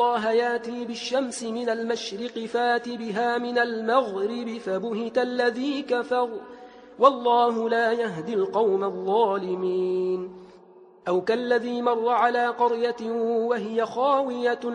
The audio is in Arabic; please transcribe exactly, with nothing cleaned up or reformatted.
الله ياتي بالشمس من المشرق فات بها من المغرب فبهت الذي كفر والله لا يهدي القوم الظالمين. أو كالذي مر على قرية وهي خاوية